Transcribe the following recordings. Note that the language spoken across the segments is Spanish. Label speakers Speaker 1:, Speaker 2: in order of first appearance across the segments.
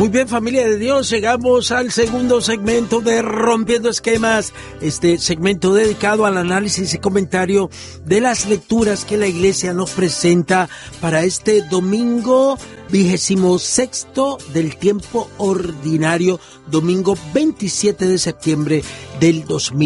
Speaker 1: Muy bien, familia de Dios, llegamos al segundo segmento de Rompiendo Esquemas, este segmento dedicado al análisis y comentario de las lecturas que la Iglesia nos presenta para este domingo 26º del tiempo ordinario, domingo 27 de septiembre del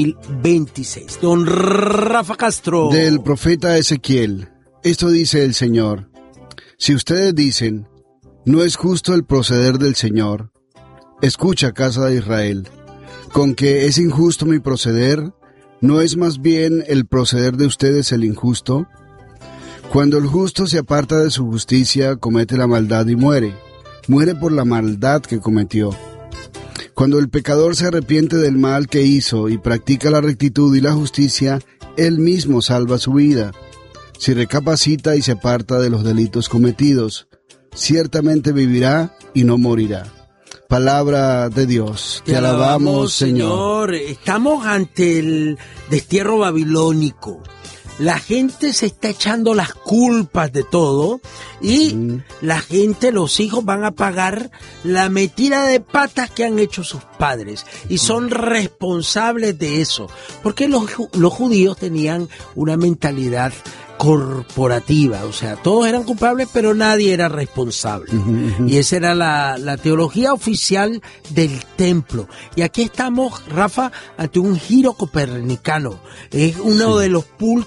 Speaker 1: 2026. Don Rafa Castro.
Speaker 2: Del profeta Ezequiel, esto dice el Señor: si ustedes dicen, no es justo el proceder del Señor, escucha, casa de Israel, con que es injusto mi proceder, ¿no es más bien el proceder de ustedes el injusto? Cuando el justo se aparta de su justicia, comete la maldad y muere por la maldad que cometió. Cuando el pecador se arrepiente del mal que hizo y practica la rectitud y la justicia, él mismo salva su vida. Si recapacita y se aparta de los delitos cometidos, ciertamente vivirá y no morirá. Palabra de Dios. Te alabamos, Señor.
Speaker 1: Estamos ante el destierro babilónico. La gente se está echando las culpas de todo y la gente, los hijos van a pagar la metida de patas que han hecho sus padres y son responsables de eso, porque los judíos tenían una mentalidad corporativa, o sea, todos eran culpables pero nadie era responsable. Y esa era la teología oficial del templo. Y aquí estamos, Rafa, ante un giro copernicano. Es uno de los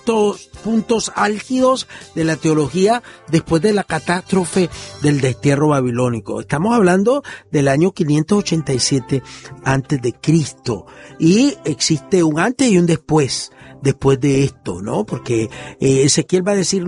Speaker 1: puntos álgidos de la teología después de la catástrofe del destierro babilónico. Estamos hablando del año 587 antes de Cristo y existe un antes y un después de esto, ¿no? Porque Ezequiel va a decir,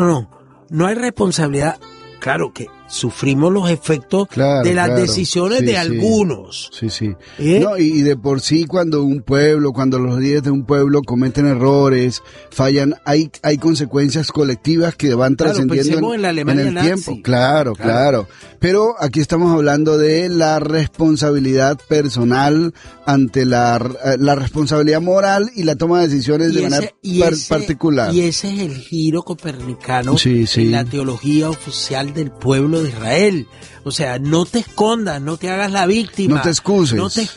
Speaker 1: no hay responsabilidad. Claro que sufrimos los efectos de las decisiones de algunos.
Speaker 2: Sí. No, y de por sí cuando los líderes de un pueblo cometen errores, fallan, hay consecuencias colectivas que van trascendiendo
Speaker 1: en el
Speaker 2: tiempo. Claro. Pero aquí estamos hablando de la responsabilidad personal ante la responsabilidad moral y la toma de decisiones de manera particular.
Speaker 1: Y ese es el giro copernicano en la teología oficial del pueblo de Israel. O sea, no te escondas, no te hagas la víctima.
Speaker 2: No te excuses.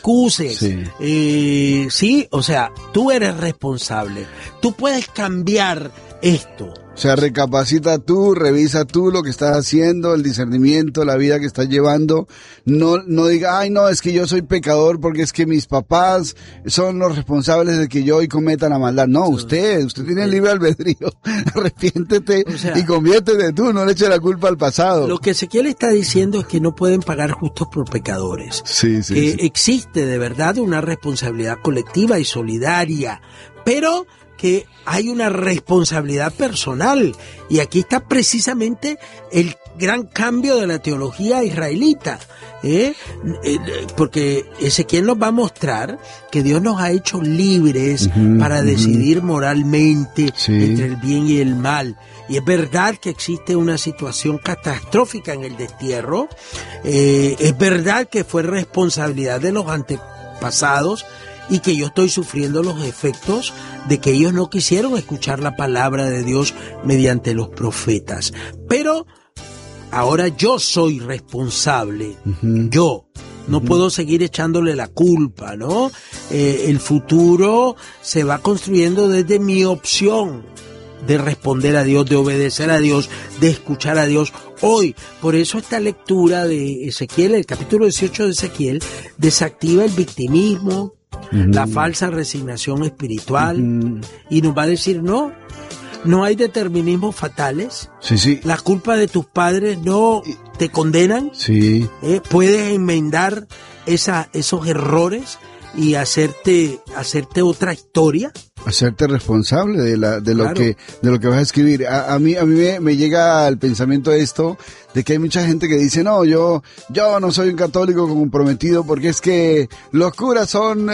Speaker 1: Sí, o sea, tú eres responsable. Tú puedes cambiar esto.
Speaker 2: O sea, recapacita tú, revisa tú lo que estás haciendo, el discernimiento, la vida que estás llevando. No diga, ay, no, es que yo soy pecador porque es que mis papás son los responsables de que yo hoy cometa la maldad. No, usted tiene libre albedrío. Arrepiéntete y conviértete tú, no le eche la culpa al pasado.
Speaker 1: Lo que Ezequiel está diciendo es que no pueden pagar justos por pecadores.
Speaker 2: Sí.
Speaker 1: Existe de verdad una responsabilidad colectiva y solidaria, pero que hay una responsabilidad personal, y aquí está precisamente el gran cambio de la teología israelita, porque Ezequiel nos va a mostrar que Dios nos ha hecho libres para decidir moralmente entre el bien y el mal. Y es verdad que existe una situación catastrófica en el destierro, es verdad que fue responsabilidad de los antepasados, y que yo estoy sufriendo los efectos de que ellos no quisieron escuchar la palabra de Dios mediante los profetas. Pero ahora yo soy responsable. Yo no puedo seguir echándole la culpa, ¿no? El futuro se va construyendo desde mi opción de responder a Dios, de obedecer a Dios, de escuchar a Dios hoy. Por eso esta lectura de Ezequiel, el capítulo 18 de Ezequiel, desactiva el victimismo, la falsa resignación espiritual, y nos va a decir, no hay determinismos fatales. La culpa de tus padres no te condenan. Puedes enmendar esos errores y hacerte otra historia.
Speaker 2: Hacerte responsable de lo que vas a escribir. A mí me llega al pensamiento esto, de que hay mucha gente que dice, no, yo no soy un católico comprometido porque es que los curas son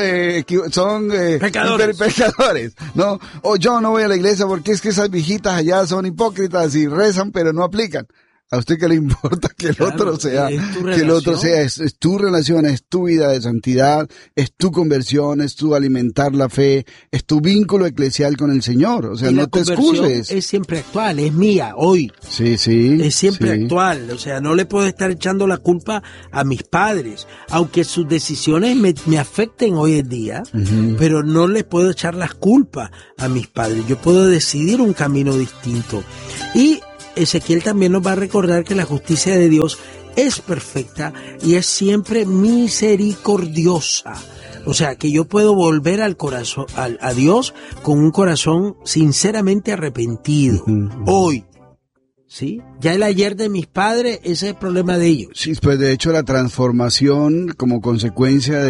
Speaker 2: pecadores, ¿no? O yo no voy a la iglesia porque es que esas viejitas allá son hipócritas y rezan pero no aplican. ¿A usted qué le importa que el otro sea? Que el otro sea, es tu relación, es tu vida de santidad, es tu conversión, es tu alimentar la fe, es tu vínculo eclesial con el Señor. O sea, no te excuses.
Speaker 1: Es siempre actual, es mía, hoy.
Speaker 2: Sí.
Speaker 1: Es siempre actual. O sea, no le puedo estar echando la culpa a mis padres, aunque sus decisiones me afecten hoy en día, pero no le puedo echar las culpas a mis padres. Yo puedo decidir un camino distinto. Y Ezequiel también nos va a recordar que la justicia de Dios es perfecta y es siempre misericordiosa. O sea, que yo puedo volver al corazón, a Dios con un corazón sinceramente arrepentido. Hoy. ¿Sí? Ya el ayer de mis padres, ese es el problema de ellos.
Speaker 2: Sí, pues de hecho la transformación como consecuencia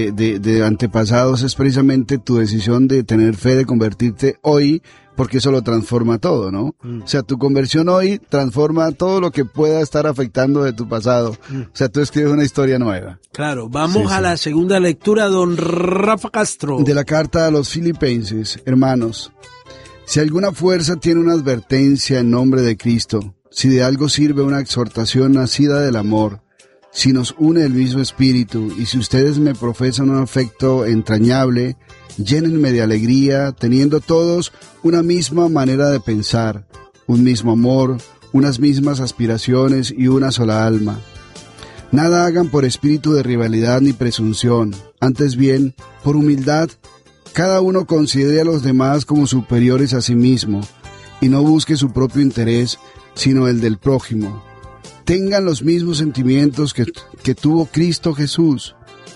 Speaker 2: de antepasados es precisamente tu decisión de tener fe, de convertirte hoy, porque eso lo transforma todo, ¿no? O sea, tu conversión hoy transforma todo lo que pueda estar afectando de tu pasado. O sea, tú escribes una historia nueva.
Speaker 1: Claro, vamos a la segunda lectura, don Rafa Castro.
Speaker 2: De la carta a los Filipenses, hermanos. Si alguna fuerza tiene una advertencia en nombre de Cristo, si de algo sirve una exhortación nacida del amor, si nos une el mismo espíritu, y si ustedes me profesan un afecto entrañable, llénenme de alegría, teniendo todos una misma manera de pensar, un mismo amor, unas mismas aspiraciones y una sola alma. Nada hagan por espíritu de rivalidad ni presunción, antes bien, por humildad, cada uno considere a los demás como superiores a sí mismo, y no busque su propio interés, sino el del prójimo. Tengan los mismos sentimientos que tuvo Cristo Jesús.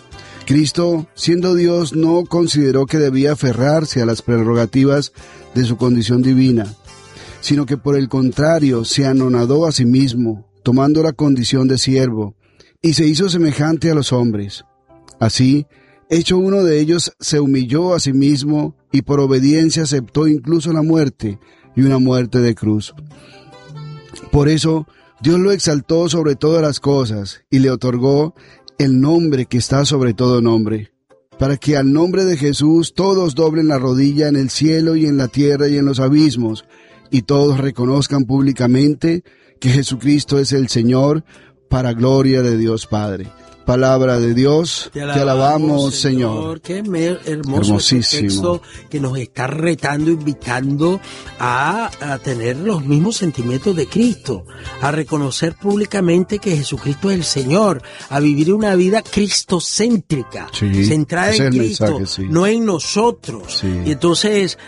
Speaker 2: Cristo, siendo Dios, no consideró que debía aferrarse a las prerrogativas de su condición divina, sino que por el contrario se anonadó a sí mismo, tomando la condición de siervo, y se hizo semejante a los hombres. Así, hecho uno de ellos, se humilló a sí mismo y por obediencia aceptó incluso la muerte y una muerte de cruz. Por eso, Dios lo exaltó sobre todas las cosas y le otorgó el nombre que está sobre todo nombre, para que al nombre de Jesús todos doblen la rodilla en el cielo y en la tierra y en los abismos, y todos reconozcan públicamente que Jesucristo es el Señor, para gloria de Dios Padre. Palabra de Dios, te alabamos, Señor.
Speaker 1: Qué hermoso este texto que nos está retando, invitando a tener los mismos sentimientos de Cristo, a reconocer públicamente que Jesucristo es el Señor, a vivir una vida cristocéntrica, centrada en Cristo, no en nosotros. Y entonces,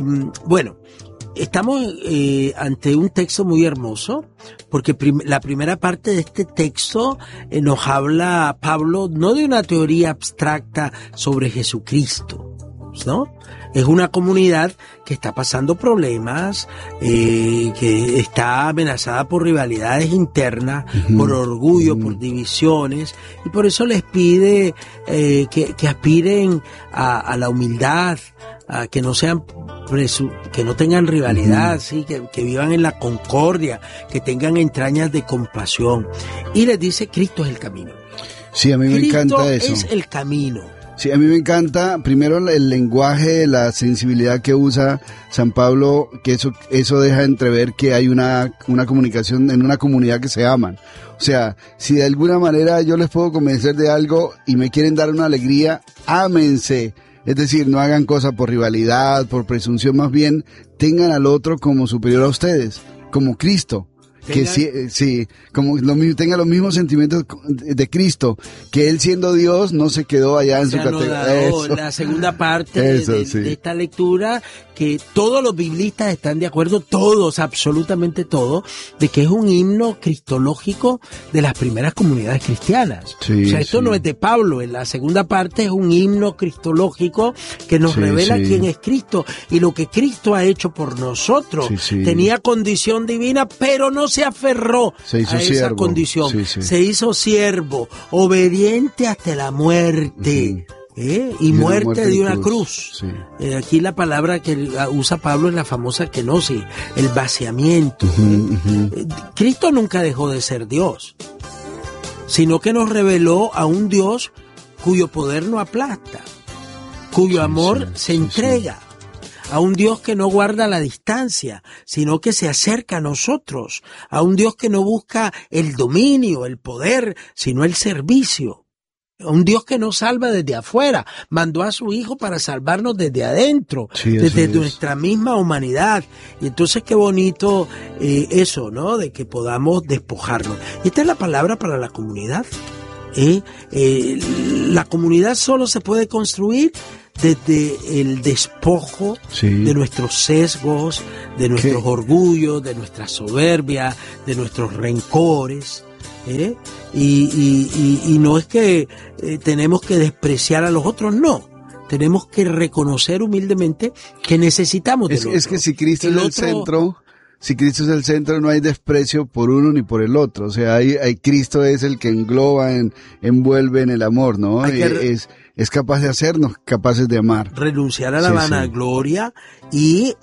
Speaker 1: estamos ante un texto muy hermoso, porque la primera parte de este texto nos habla Pablo no de una teoría abstracta sobre Jesucristo, ¿no? Es una comunidad que está pasando problemas, que está amenazada por rivalidades internas, por orgullo, por divisiones, y por eso les pide que aspiren a la humildad, a que no sean que no tengan rivalidad, sí, que vivan en la concordia, que tengan entrañas de compasión. Y les dice, Cristo es el camino.
Speaker 2: Sí, a mí me encanta eso.
Speaker 1: Cristo es el camino.
Speaker 2: Sí, a mí me encanta, primero el lenguaje, la sensibilidad que usa San Pablo, que eso deja entrever que hay una comunicación en una comunidad que se aman. O sea, si de alguna manera yo les puedo convencer de algo y me quieren dar una alegría, ámense. Es decir, no hagan cosas por rivalidad, por presunción, más bien tengan al otro como superior a ustedes, como Cristo. Que tenga los mismos sentimientos de Cristo, que él siendo Dios no se quedó allá en su categoría.
Speaker 1: La segunda parte de esta lectura, que todos los biblistas están de acuerdo, todos, absolutamente todos, de que es un himno cristológico de las primeras comunidades cristianas. O sea, esto no es de Pablo, en la segunda parte es un himno cristológico que nos revela quién es Cristo y lo que Cristo ha hecho por nosotros. Tenía condición divina, pero no se aferró a esa condición. Se hizo siervo, obediente hasta la muerte. Y muerte de una cruz. Aquí la palabra que usa Pablo es la famosa kenosis, el vaciamiento. Cristo nunca dejó de ser Dios, sino que nos reveló a un Dios cuyo poder no aplasta, cuyo amor se entrega. a un Dios que no guarda la distancia, sino que se acerca a nosotros, a un Dios que no busca el dominio, el poder, sino el servicio. Un Dios que nos salva desde afuera, mandó a su Hijo para salvarnos desde adentro, desde nuestra misma humanidad. Y entonces qué bonito eso, ¿no? De que podamos despojarnos. Esta es la palabra para la comunidad. La comunidad solo se puede construir desde el despojo de nuestros sesgos, de nuestros orgullos, de nuestra soberbia, de nuestros rencores. Y no es que tenemos que despreciar a los otros, no. Tenemos que reconocer humildemente que necesitamos del otro.
Speaker 2: Es que si Cristo es el centro, no hay desprecio por uno ni por el otro. O sea, Cristo es el que engloba, envuelve en el amor, ¿no? Es capaz de hacernos capaces de amar.
Speaker 1: Renunciar a la vanagloria y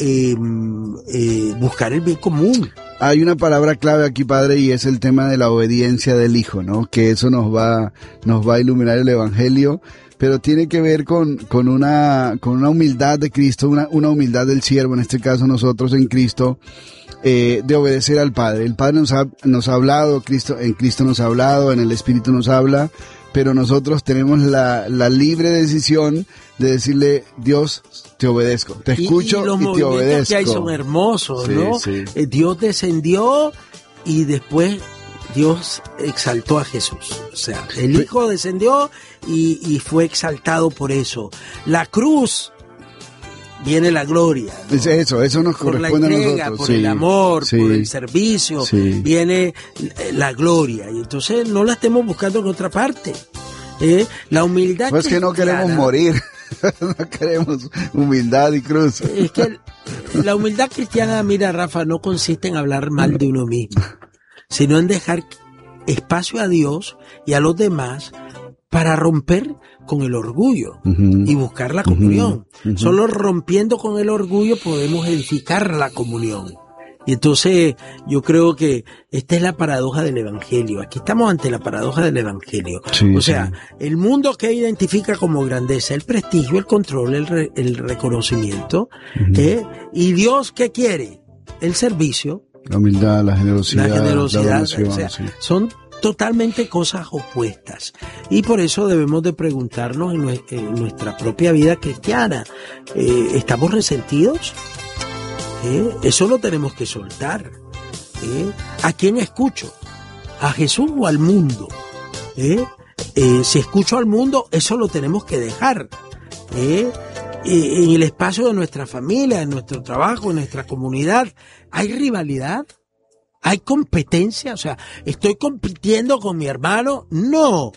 Speaker 1: buscar el bien común.
Speaker 2: Hay una palabra clave aquí, Padre, y es el tema de la obediencia del Hijo, ¿no? Que eso nos va a iluminar el Evangelio, pero tiene que ver con una humildad de Cristo, una humildad del siervo, en este caso nosotros en Cristo, de obedecer al Padre. El Padre nos ha hablado, en Cristo nos ha hablado, en el Espíritu nos habla, pero nosotros tenemos la libre decisión de decirle: Dios, te obedezco, te escucho y te obedezco.
Speaker 1: Los movimientos que hay son hermosos, ¿no? Sí. Dios descendió y después Dios exaltó a Jesús. O sea, el Hijo descendió y fue exaltado por eso. La cruz, viene la gloria, ¿no?
Speaker 2: Eso nos corresponde
Speaker 1: a nosotros. Por el amor, por el servicio, viene la gloria. Y entonces no la estemos buscando en otra parte. La humildad
Speaker 2: pues cristiana, que no queremos morir, no queremos humildad y cruz.
Speaker 1: Es que la humildad cristiana, mira, Rafa, no consiste en hablar mal de uno mismo, sino en dejar espacio a Dios y a los demás para romper con el orgullo y buscar la comunión. Solo rompiendo con el orgullo podemos edificar la comunión. Y entonces yo creo que esta es la paradoja del Evangelio. Aquí estamos ante la paradoja del Evangelio. O sea, el mundo que identifica como grandeza el prestigio, el control, el reconocimiento. ¿Y Dios qué quiere? El servicio.
Speaker 2: La humildad, la generosidad. La oración,
Speaker 1: o sea, son totalmente cosas opuestas. Y por eso debemos de preguntarnos en nuestra propia vida cristiana, ¿estamos resentidos? Eso lo tenemos que soltar. ¿A quién escucho? ¿A Jesús o al mundo? Si escucho al mundo, eso lo tenemos que dejar. En el espacio de nuestra familia, en nuestro trabajo, en nuestra comunidad, ¿hay rivalidad? ¿Hay competencia? O sea, ¿estoy compitiendo con mi hermano? No.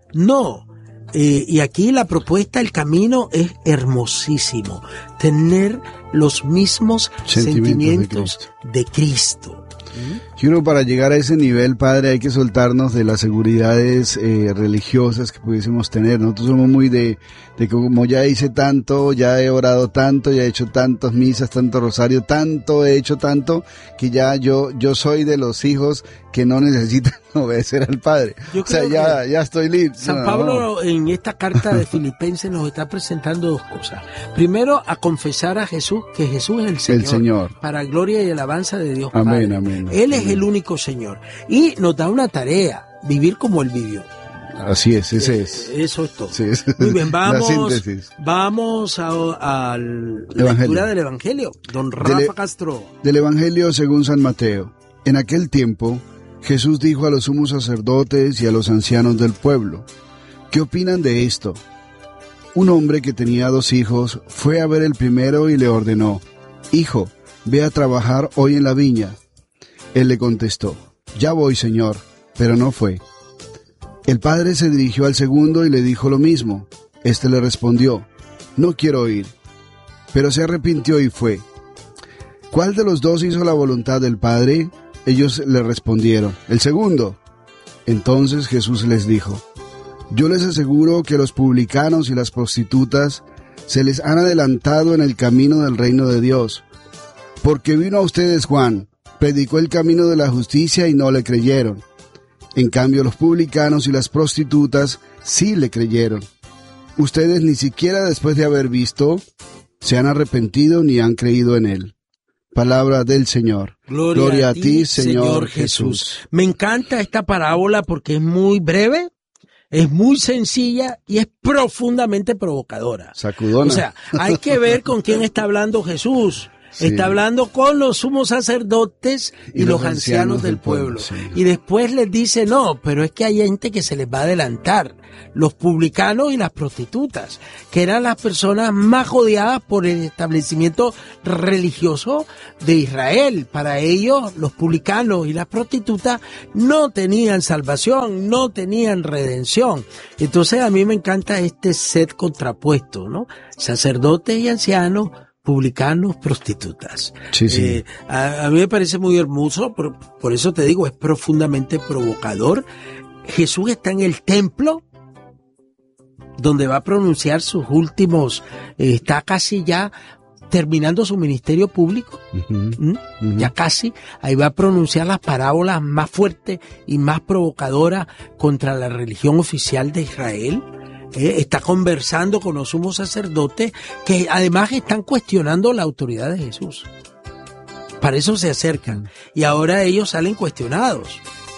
Speaker 1: Y aquí la propuesta, el camino es hermosísimo. Tener los mismos sentimientos de Cristo.
Speaker 2: Y uno, para llegar a ese nivel, Padre, hay que soltarnos de las seguridades religiosas que pudiésemos tener. Nosotros somos muy de como ya hice tanto, ya he orado tanto, ya he hecho tantas misas, tanto rosario, tanto he hecho tanto, que ya yo soy de los hijos que no necesitan obedecer al Padre. O sea, ya estoy libre.
Speaker 1: San Pablo en esta carta de Filipenses nos está presentando dos cosas. Primero, a confesar a Jesús, que Jesús es el Señor. Para gloria y alabanza de Dios Padre.
Speaker 2: Amén.
Speaker 1: Él es el único Señor. Y nos da una tarea, vivir como Él vivió.
Speaker 2: Así es, ese es.
Speaker 1: Eso es todo.
Speaker 2: Sí,
Speaker 1: muy bien,
Speaker 2: vamos
Speaker 1: a la lectura del Evangelio. Don Rafa Castro.
Speaker 2: Del Evangelio según San Mateo. En aquel tiempo, Jesús dijo a los sumos sacerdotes y a los ancianos del pueblo: ¿qué opinan de esto? Un hombre que tenía 2 hijos fue a ver el primero y le ordenó: Hijo, ve a trabajar hoy en la viña. Él le contestó: Ya voy, Señor, pero no fue. El padre se dirigió al segundo y le dijo lo mismo. Este le respondió: No quiero ir. Pero se arrepintió y fue. ¿Cuál de los 2 hizo la voluntad del Padre? Ellos le respondieron: El segundo. Entonces Jesús les dijo: Yo les aseguro que los publicanos y las prostitutas se les han adelantado en el camino del reino de Dios. Porque vino a ustedes Juan, predicó el camino de la justicia y no le creyeron. En cambio, los publicanos y las prostitutas sí le creyeron. Ustedes ni siquiera después de haber visto se han arrepentido ni han creído en él. Palabra del Señor.
Speaker 1: Gloria a ti, Señor Jesús. Me encanta esta parábola porque es muy breve, es muy sencilla y es profundamente provocadora.
Speaker 2: Sacudona.
Speaker 1: O sea, hay que ver con quién está hablando Jesús. Sí. Está hablando con los sumos sacerdotes y los ancianos del pueblo. Sí. Y después les dice, no, pero es que hay gente que se les va a adelantar. Los publicanos y las prostitutas, que eran las personas más odiadas por el establecimiento religioso de Israel. Para ellos, los publicanos y las prostitutas no tenían salvación, no tenían redención. Entonces a mí me encanta este set contrapuesto, ¿no? Sacerdotes y ancianos, publicanos, prostitutas.
Speaker 2: Sí, sí.
Speaker 1: A mí me parece muy hermoso, por eso te digo, es profundamente provocador. Jesús está en el templo, donde va a pronunciar sus últimos, está casi ya terminando su ministerio público, ya casi, ahí va a pronunciar las parábolas más fuertes y más provocadoras contra la religión oficial de Israel. Está conversando con los sumos sacerdotes que además están cuestionando la autoridad de Jesús. Para eso se acercan y ahora ellos salen cuestionados.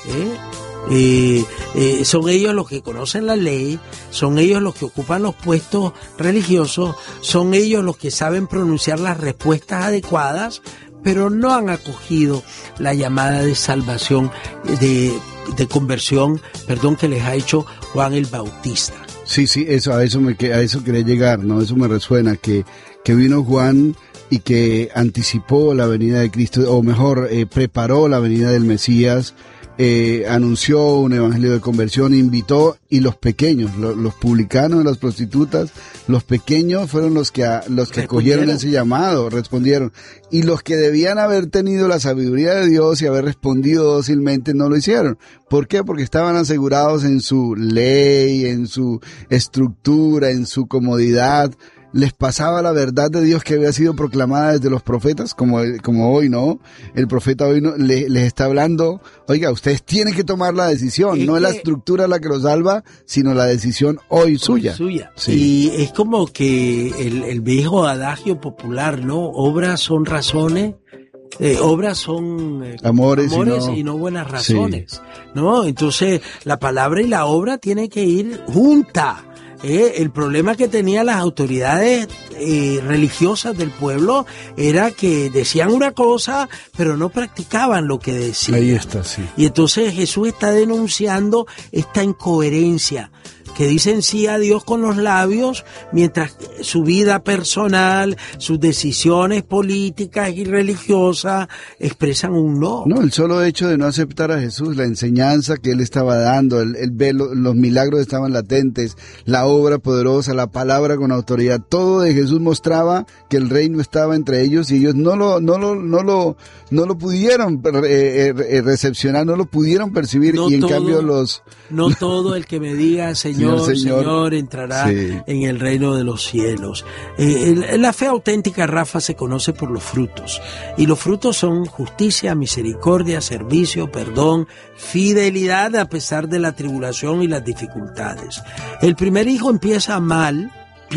Speaker 1: Son ellos los que conocen la ley, son ellos los que ocupan los puestos religiosos, son ellos los que saben pronunciar las respuestas adecuadas, pero no han acogido la llamada de salvación, de conversión, que les ha hecho Juan el Bautista.
Speaker 2: Sí, a eso quería llegar, ¿no? Eso me resuena, que vino Juan y que anticipó la venida de Cristo, o mejor, preparó la venida del Mesías, anunció un evangelio de conversión, invitó, y los pequeños, los publicanos, las prostitutas, los pequeños fueron los que acogieron ese llamado, respondieron, y los que debían haber tenido la sabiduría de Dios y haber respondido dócilmente no lo hicieron. ¿Por qué? Porque estaban asegurados en su ley, en su estructura, en su comodidad. Les pasaba la verdad de Dios que había sido proclamada desde los profetas, como hoy, ¿no? El profeta hoy les está hablando, oiga, ustedes tienen que tomar la decisión, no es la estructura la que los salva, sino la decisión hoy suya.
Speaker 1: Sí. Y es como que el viejo adagio popular, ¿no? Obras son razones, obras son amores y no buenas razones, ¿no? Entonces la palabra y la obra tienen que ir juntas. El problema que tenían las autoridades religiosas del pueblo era que decían una cosa, pero no practicaban lo que decían.
Speaker 2: Ahí está, sí.
Speaker 1: Y entonces Jesús está denunciando esta incoherencia, que dicen sí a Dios con los labios, mientras su vida personal, sus decisiones políticas y religiosas expresan un no.
Speaker 2: No, el solo hecho de no aceptar a Jesús, la enseñanza que Él estaba dando, el ver los milagros estaban latentes, la obra poderosa, la palabra con autoridad, todo de Jesús mostraba que el reino estaba entre ellos y ellos no lo pudieron recepcionar, no lo pudieron percibir, y en cambio
Speaker 1: No todo el que me diga Señor, entrará en el reino de los cielos. La fe auténtica, Rafa, se conoce por los frutos. Y los frutos son justicia, misericordia, servicio, perdón, fidelidad a pesar de la tribulación y las dificultades. El primer hijo empieza bien,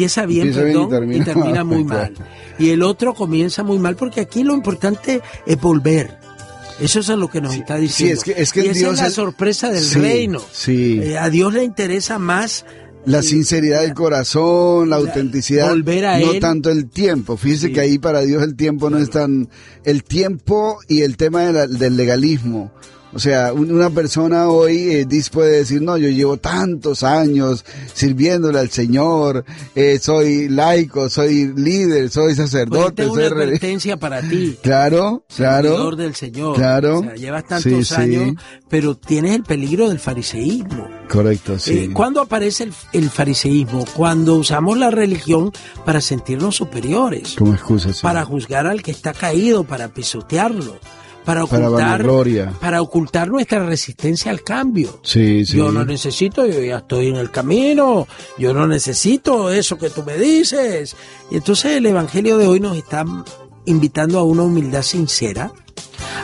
Speaker 1: y termina muy mal. Y el otro comienza muy mal, porque aquí lo importante es volver. Eso es lo que nos está diciendo.
Speaker 2: Sí, es que
Speaker 1: y esa
Speaker 2: Dios
Speaker 1: es la sorpresa del reino.
Speaker 2: Sí.
Speaker 1: A Dios le interesa más
Speaker 2: la sinceridad del corazón, la autenticidad,
Speaker 1: volver a
Speaker 2: no
Speaker 1: Él.
Speaker 2: Tanto el tiempo. Fíjese que ahí para Dios el tiempo no es tan... El tiempo y el tema del legalismo. O sea, una persona hoy puede decir, no, yo llevo tantos años sirviéndole al Señor, soy laico, soy líder, soy sacerdote.
Speaker 1: Pues tengo una advertencia para ti.
Speaker 2: Claro.
Speaker 1: Servidor del Señor.
Speaker 2: Claro.
Speaker 1: O sea, llevas tantos años, pero tienes el peligro del fariseísmo.
Speaker 2: Correcto, sí.
Speaker 1: ¿Cuándo aparece el fariseísmo? Cuando usamos la religión para sentirnos superiores.
Speaker 2: Como excusa, sí.
Speaker 1: Para juzgar al que está caído, para pisotearlo. Para ocultar nuestra resistencia al cambio.
Speaker 2: Sí.
Speaker 1: Yo no necesito, yo ya estoy en el camino, yo no necesito eso que tú me dices. Y entonces el Evangelio de hoy nos está invitando a una humildad sincera,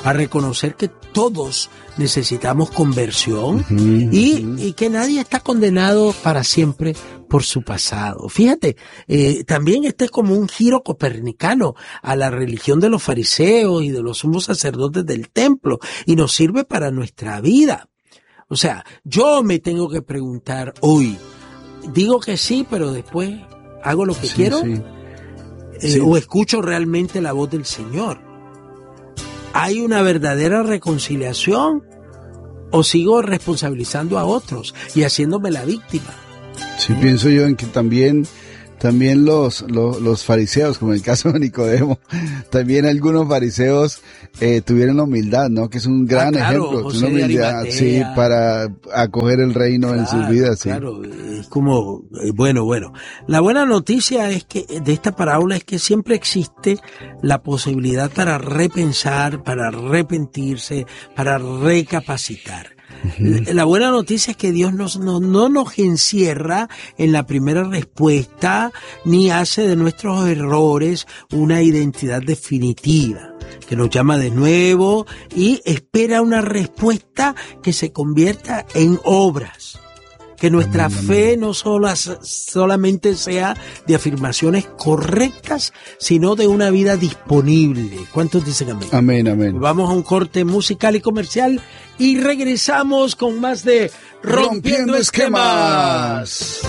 Speaker 1: a reconocer que todos necesitamos conversión y que nadie está condenado para siempre por su pasado. Fíjate, también este es como un giro copernicano a la religión de los fariseos y de los sumos sacerdotes del templo, y nos sirve para nuestra vida. O sea, yo me tengo que preguntar hoy, digo que sí, pero después hago lo que quiero, o escucho realmente la voz del Señor. ¿Hay una verdadera reconciliación o sigo responsabilizando a otros y haciéndome la víctima?
Speaker 2: Sí, pienso yo en que también los fariseos, como en el caso de Nicodemo, también algunos fariseos tuvieron humildad, ¿no? Que es un gran ejemplo,
Speaker 1: José
Speaker 2: una humildad, sí, para acoger el reino en sus vidas. Sí.
Speaker 1: Claro, es como, bueno. La buena noticia es que de esta parábola es que siempre existe la posibilidad para repensar, para arrepentirse, para recapacitar. La buena noticia es que Dios no nos encierra en la primera respuesta, ni hace de nuestros errores una identidad definitiva, que nos llama de nuevo y espera una respuesta que se convierta en obras. Que nuestra fe no solamente sea de afirmaciones correctas, sino de una vida disponible. ¿Cuántos dicen amén?
Speaker 2: Amén, amén.
Speaker 1: Vamos a un corte musical y comercial y regresamos con más de Rompiendo Esquemas.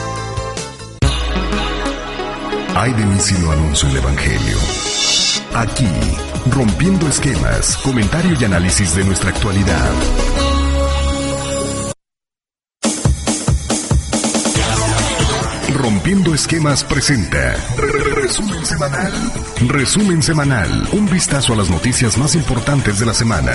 Speaker 3: Ay de mí si no anuncio el Evangelio. Aquí, Rompiendo Esquemas, comentario y análisis de nuestra actualidad. Rompiendo Esquemas presenta Resumen Semanal. Resumen Semanal, un vistazo a las noticias más importantes de la semana.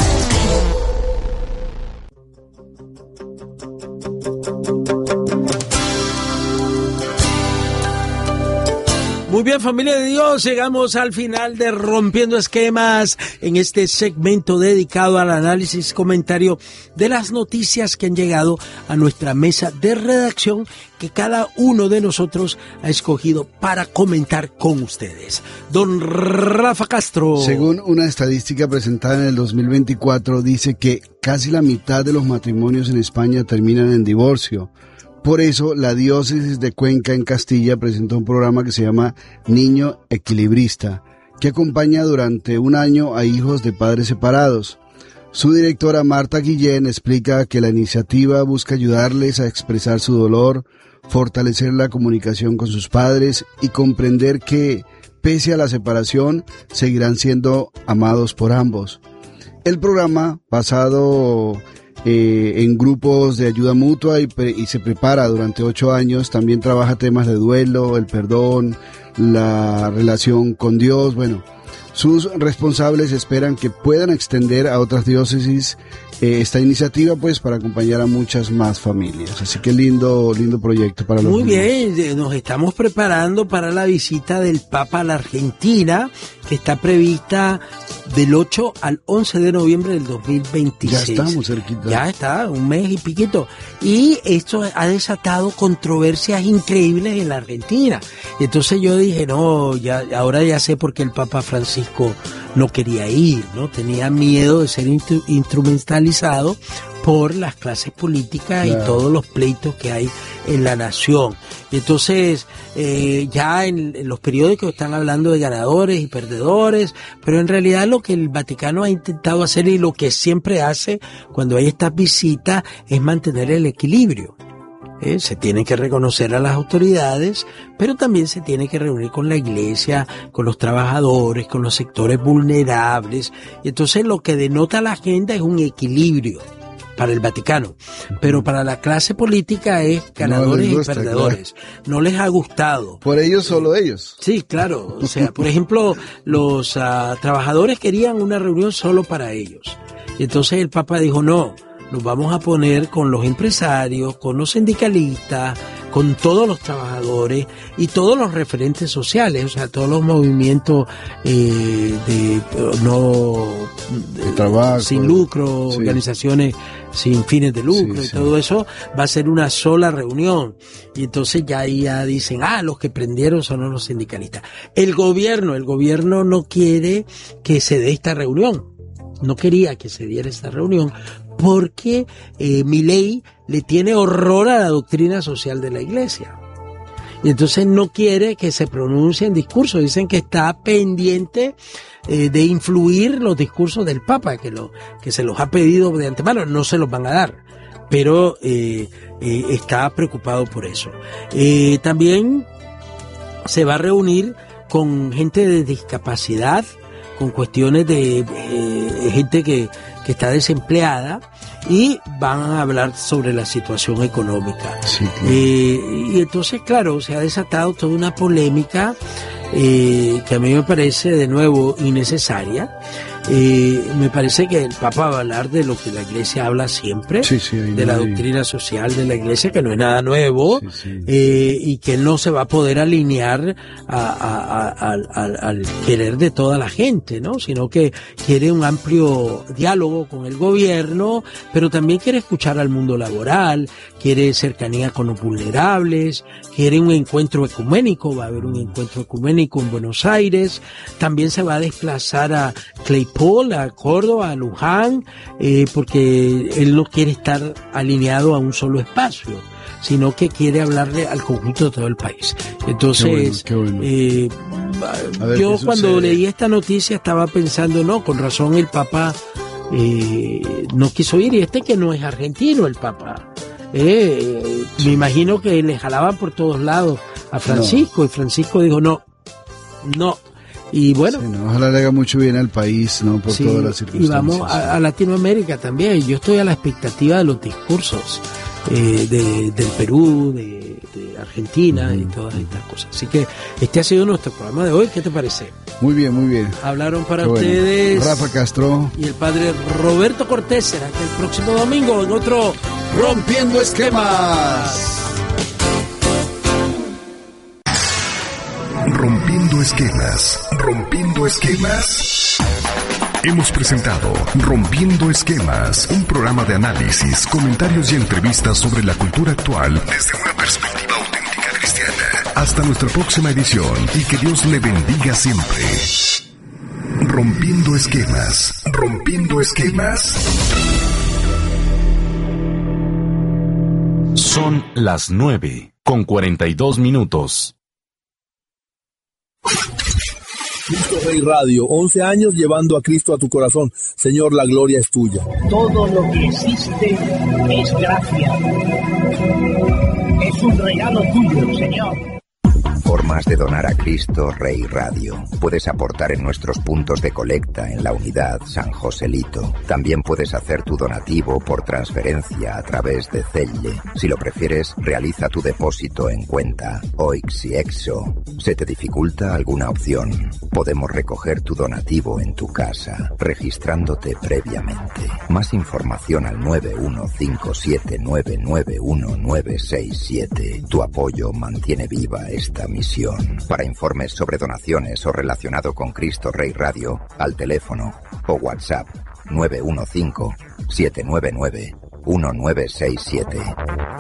Speaker 1: Muy bien, familia de Dios, llegamos al final de Rompiendo Esquemas en este segmento dedicado al análisis y comentario de las noticias que han llegado a nuestra mesa de redacción que cada uno de nosotros ha escogido para comentar con ustedes. Don Rafa Castro.
Speaker 2: Según una estadística presentada en el 2024, dice que casi la mitad de los matrimonios en España terminan en divorcio. Por eso, la diócesis de Cuenca en Castilla presentó un programa que se llama Niño Equilibrista, que acompaña durante un año a hijos de padres separados. Su directora Marta Guillén explica que la iniciativa busca ayudarles a expresar su dolor, fortalecer la comunicación con sus padres y comprender que, pese a la separación, seguirán siendo amados por ambos. El programa, basado en grupos de ayuda mutua y se prepara durante 8 años, también trabaja temas de duelo, el perdón, la relación con Dios. Bueno, sus responsables esperan que puedan extender a otras diócesis esta iniciativa, pues, para acompañar a muchas más familias. Así que lindo proyecto para los
Speaker 1: Muy
Speaker 2: niños.
Speaker 1: bien, nos estamos preparando para la visita del Papa a la Argentina, que está prevista del 8 al 11 de noviembre del 2026.
Speaker 2: Ya estamos cerquita.
Speaker 1: Ya está, un mes y piquito. Y esto ha desatado controversias increíbles en la Argentina. Entonces yo dije, no, ahora ya sé por qué el Papa Francisco no quería ir, ¿no? Tenía miedo de ser instrumentalizado por las clases políticas, claro, y todos los pleitos que hay en la nación. Y entonces, ya en los periódicos están hablando de ganadores y perdedores, pero en realidad lo que el Vaticano ha intentado hacer y lo que siempre hace cuando hay estas visitas es mantener el equilibrio. Se tiene que reconocer a las autoridades, pero también se tiene que reunir con la iglesia, con los trabajadores, con los sectores vulnerables. Y entonces lo que denota la agenda es un equilibrio para el Vaticano, pero para la clase política es ganadores y perdedores. Claro. No les ha gustado.
Speaker 2: Por ellos, solo ellos.
Speaker 1: Sí, claro. O sea, por ejemplo, los trabajadores querían una reunión solo para ellos. Y entonces el Papa dijo, no, nos vamos a poner con los empresarios, con los sindicalistas, con todos los trabajadores y todos los referentes sociales, o sea, todos los movimientos de
Speaker 2: trabajo,
Speaker 1: sin lucro, sí, organizaciones sin fines de lucro, sí, y todo eso va a ser una sola reunión. Y entonces ya dicen, los que prendieron son los sindicalistas. El gobierno no quiere que se dé esta reunión. no quería que se diera esta reunión porque Milei le tiene horror a la doctrina social de la Iglesia. Y entonces no quiere que se pronuncien discursos. Dicen que está pendiente de influir los discursos del Papa, que se los ha pedido de antemano. No se los van a dar, pero está preocupado por eso. También se va a reunir con gente de discapacidad, con cuestiones de gente que está desempleada, y van a hablar sobre la situación económica. Sí, claro. Y entonces, claro, se ha desatado toda una polémica que a mí me parece de nuevo innecesaria. Me parece que el Papa va a hablar de lo que la Iglesia habla siempre, de la doctrina social de la Iglesia, que no es nada nuevo, y que no se va a poder alinear al querer de toda la gente, ¿no? Sino que quiere un amplio diálogo con el gobierno, pero también quiere escuchar al mundo laboral, quiere cercanía con los vulnerables, quiere un encuentro ecuménico. Va a haber un encuentro ecuménico en Buenos Aires. También se va a desplazar a Claypole, a Córdoba, a Luján, porque él no quiere estar alineado a un solo espacio, sino que quiere hablarle al conjunto de todo el país. Entonces, qué bueno. Yo cuando leí esta noticia estaba pensando, no, con razón el Papa no quiso ir, y que no es argentino el Papa. Me imagino que le jalaban por todos lados a Francisco, y Francisco dijo no. Y bueno,
Speaker 2: ojalá le haga mucho bien al país, ¿no? Por todas las circunstancias.
Speaker 1: Y vamos a Latinoamérica también. Yo estoy a la expectativa de los discursos del Perú, de Argentina, y todas estas cosas. Así que este ha sido nuestro programa de hoy. ¿Qué te parece?
Speaker 2: Muy bien, muy bien.
Speaker 1: Hablaron para ustedes
Speaker 2: Rafa Castro
Speaker 1: y el padre Roberto Cortés. Será que el próximo domingo en otro
Speaker 2: Rompiendo Esquemas.
Speaker 3: Rompiendo esquemas. Hemos presentado Rompiendo Esquemas, un programa de análisis, comentarios y entrevistas sobre la cultura actual desde una perspectiva auténtica cristiana. Hasta nuestra próxima edición, y que Dios le bendiga siempre. Rompiendo Esquemas. Son las 9:42.
Speaker 4: Cristo Rey Radio, 11 años llevando a Cristo a tu corazón. Señor, la gloria es tuya.
Speaker 5: Todo lo que existe es gracia. Es un regalo tuyo, Señor.
Speaker 6: Formas de donar a Cristo Rey Radio. Puedes aportar en nuestros puntos de colecta en la unidad San Joselito. También puedes hacer tu donativo por transferencia a través de Zelle. Si lo prefieres, realiza tu depósito en cuenta OIX y EXO. ¿Se te dificulta alguna opción? Podemos recoger tu donativo en tu casa, registrándote previamente. Más información al 915799197. Tu apoyo mantiene viva esta misión. Para informes sobre donaciones o relacionado con Cristo Rey Radio, al teléfono o WhatsApp 915-799-1967.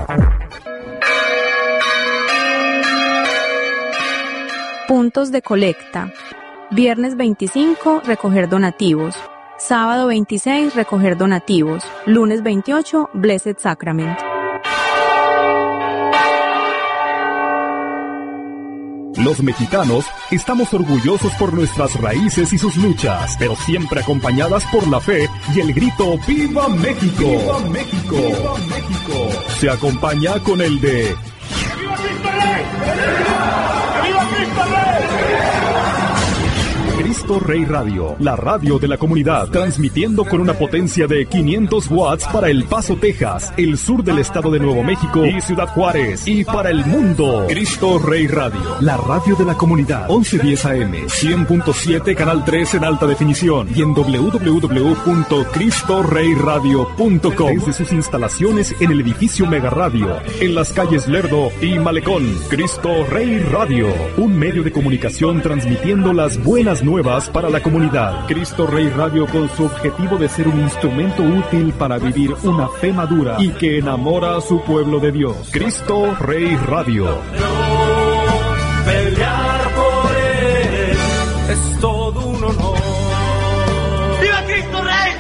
Speaker 7: Puntos de colecta. Viernes 25, recoger donativos. Sábado 26, recoger donativos. Lunes 28, Blessed Sacrament.
Speaker 8: Los mexicanos estamos orgullosos por nuestras raíces y sus luchas, pero siempre acompañadas por la fe y el grito ¡Viva México! ¡Viva México! ¡Viva México! Se acompaña con el de ¡Viva Cristo Rey! ¡Viva Cristo Rey! Cristo Rey Radio, la radio de la comunidad, transmitiendo con una potencia de 500 watts para El Paso, Texas, el sur del estado de Nuevo México y Ciudad Juárez, y para el mundo. Cristo Rey Radio, la radio de la comunidad, 1110 AM, 100.7, canal 3 en alta definición, y en www.cristoreyradio.com, desde sus instalaciones en el edificio Mega Radio, en las calles Lerdo y Malecón. Cristo Rey Radio, un medio de comunicación transmitiendo las buenas nuevas para la comunidad. Cristo Rey Radio, con su objetivo de ser un instrumento útil para vivir una fe madura y que enamora a su pueblo de Dios. Cristo Rey Radio.
Speaker 9: Pelear por él es todo un honor. ¡Viva Cristo Rey!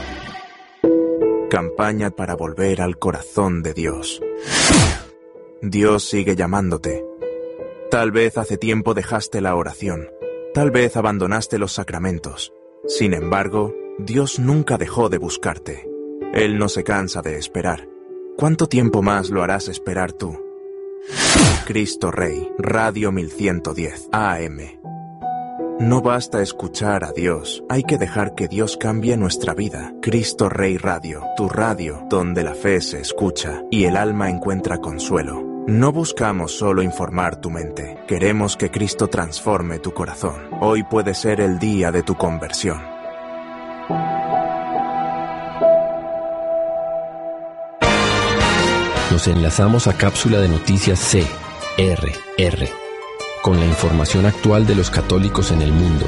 Speaker 9: campaña para volver al corazón de Dios. Dios sigue llamándote. Tal vez hace tiempo dejaste la oración. Tal vez abandonaste los sacramentos. Sin embargo, Dios nunca dejó de buscarte. Él no se cansa de esperar. ¿Cuánto tiempo más lo harás esperar tú? Cristo Rey, Radio 1110 AM. No basta escuchar a Dios, hay que dejar que Dios cambie nuestra vida. Cristo Rey Radio, tu radio, donde la fe se escucha y el alma encuentra consuelo. No buscamos solo informar tu mente, queremos que Cristo transforme tu corazón. Hoy puede ser el día de tu conversión.
Speaker 10: Nos enlazamos a Cápsula de Noticias CRR, con la información actual de los católicos en el mundo.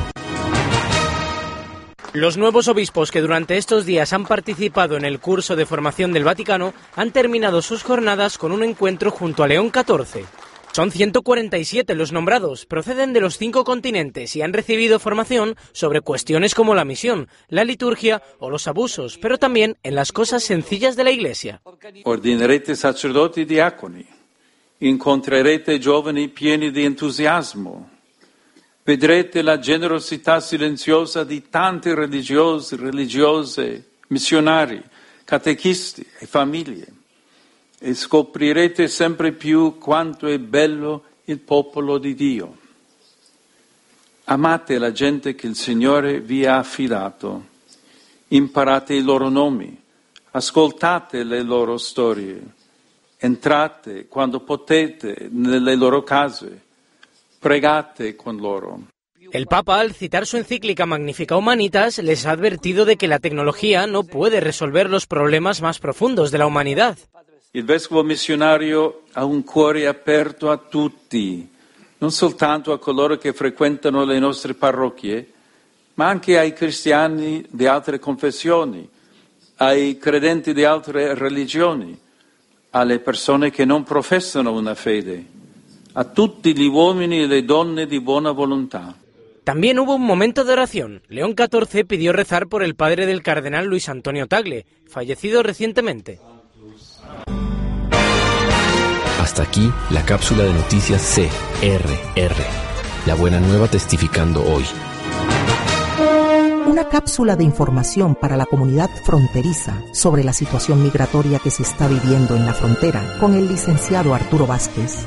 Speaker 11: Los nuevos obispos que durante estos días han participado en el curso de formación del Vaticano han terminado sus jornadas con un encuentro junto a León XIV. Son 147 los nombrados, proceden de los 5 continentes y han recibido formación sobre cuestiones como la misión, la liturgia o los abusos, pero también en las cosas sencillas de la Iglesia.
Speaker 12: Ordinerete sacerdoti e diaconi, incontrerete giovani pieni di entusiasmo, vedrete la generosità silenziosa di tanti religiosi, religiose, missionari, catechisti e famiglie. E scoprirete sempre più quanto è bello il popolo di Dio. Amate la gente che il Signore vi ha affidato, imparate i loro nomi, ascoltate le loro storie, entrate quando potete nelle loro case, pregate con loro.
Speaker 11: El Papa, al citar su encíclica Magnificat Humanitas, les ha advertido de que la tecnología no puede resolver los problemas más profundos de la humanidad.
Speaker 12: Il vescovo missionario ha un cuore aperto a tutti, non soltanto a coloro che frequentano le nostre parrocchie, ma anche ai cristiani di altre confessioni, ai credenti di altre religioni, alle persone che non professano una fede, a tutti gli uomini e le donne di buona volontà.
Speaker 11: También hubo un momento de oración. León XIV pidió rezar por el padre del cardenal Luis Antonio Tagle, fallecido recientemente.
Speaker 10: Hasta aquí la cápsula de noticias CRR. La buena nueva testificando hoy.
Speaker 13: Una cápsula de información para la comunidad fronteriza sobre la situación migratoria que se está viviendo en la frontera con el licenciado Arturo Vázquez.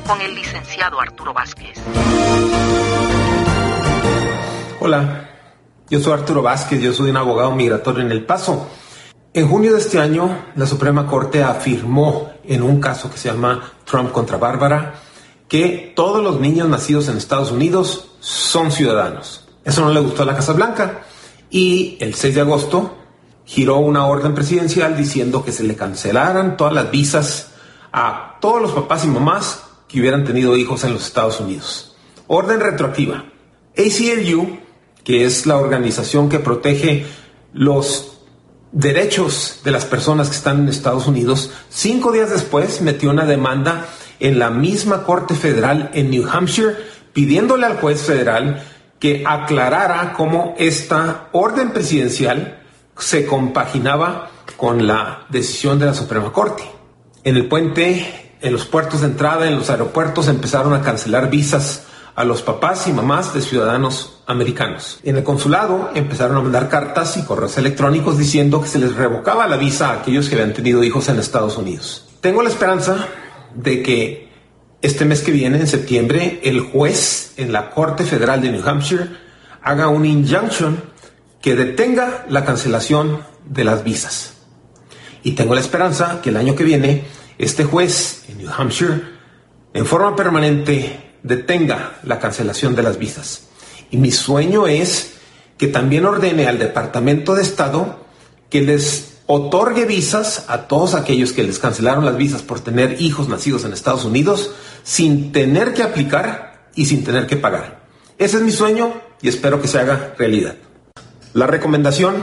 Speaker 14: Hola, yo soy Arturo Vázquez, yo soy un abogado migratorio en El Paso. En junio de este año, la Suprema Corte afirmó en un caso que se llama Trump contra Bárbara que todos los niños nacidos en Estados Unidos son ciudadanos. Eso no le gustó a la Casa Blanca y el 6 de agosto giró una orden presidencial diciendo que se le cancelaran todas las visas a todos los papás y mamás que hubieran tenido hijos en los Estados Unidos. Orden retroactiva. ACLU, que es la organización que protege los derechos de las personas que están en Estados Unidos, 5 días después metió una demanda en la misma Corte Federal en New Hampshire, pidiéndole al juez federal que aclarara cómo esta orden presidencial se compaginaba con la decisión de la Suprema Corte. En el puente, en los puertos de entrada, en los aeropuertos, empezaron a cancelar visas a los papás y mamás de ciudadanos americanos. En el consulado empezaron a mandar cartas y correos electrónicos diciendo que se les revocaba la visa a aquellos que habían tenido hijos en Estados Unidos. Tengo la esperanza de que este mes que viene, en septiembre, el juez en la Corte Federal de New Hampshire haga un injunction que detenga la cancelación de las visas. Y tengo la esperanza que el año que viene este juez en New Hampshire, en forma permanente, detenga la cancelación de las visas. Y mi sueño es que también ordene al Departamento de Estado que les otorgue visas a todos aquellos que les cancelaron las visas por tener hijos nacidos en Estados Unidos sin tener que aplicar y sin tener que pagar. Ese es mi sueño y espero que se haga realidad. La recomendación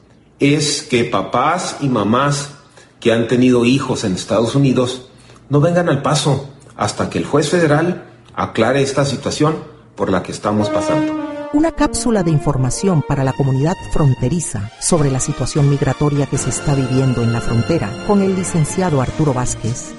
Speaker 14: es que papás y mamás que han tenido hijos en Estados Unidos no vengan al Paso hasta que el juez federal aclare esta situación por la que estamos pasando.
Speaker 13: Una cápsula de información para la comunidad fronteriza sobre la situación migratoria que se está viviendo en la frontera con el licenciado Arturo Vázquez.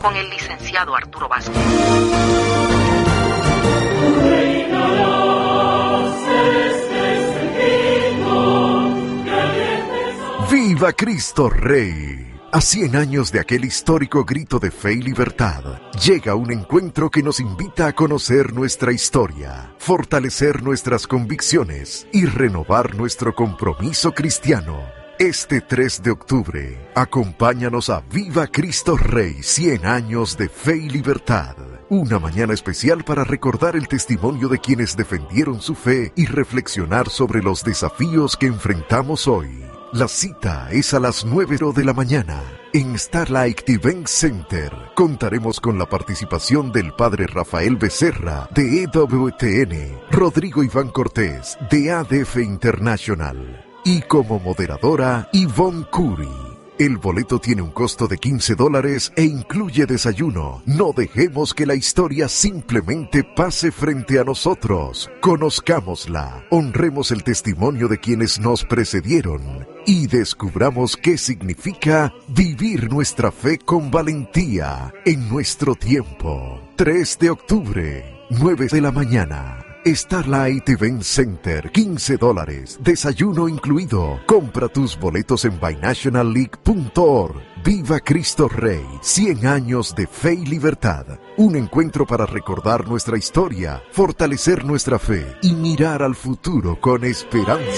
Speaker 3: ¡Viva Cristo Rey! A 100 años de aquel histórico grito de fe y libertad, llega un encuentro que nos invita a conocer nuestra historia, fortalecer nuestras convicciones y renovar nuestro compromiso cristiano. Este 3 de octubre, acompáñanos a Viva Cristo Rey, 100 años de fe y libertad. Una mañana especial para recordar el testimonio de quienes defendieron su fe y reflexionar sobre los desafíos que enfrentamos hoy. La cita es a las 9 de la mañana en Starlight Event Center. Contaremos con la participación del padre Rafael Becerra de EWTN, Rodrigo Iván Cortés de ADF International y como moderadora Yvonne Curry. El boleto tiene un costo de $15 e incluye desayuno. No dejemos que la historia simplemente pase frente a nosotros. Conozcámosla, honremos el testimonio de quienes nos precedieron y descubramos qué significa vivir nuestra fe con valentía en nuestro tiempo. 3 de octubre, 9 de la mañana. Starlight Event Center, $15, desayuno incluido. Compra tus boletos en binationalleague.org. Viva Cristo Rey, 100 años de fe y libertad. Un encuentro para recordar nuestra historia, fortalecer nuestra fe y mirar al futuro con esperanza.